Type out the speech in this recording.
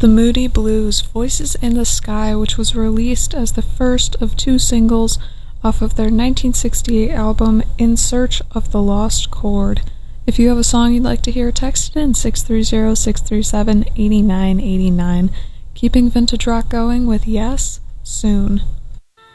The Moody Blues, Voices in the Sky, which was released as the first of two singles off of their 1968 album In Search of the Lost Chord. If you have a song you'd like to hear, text it in 630-637-8989. Keeping vintage rock going with Yes, soon.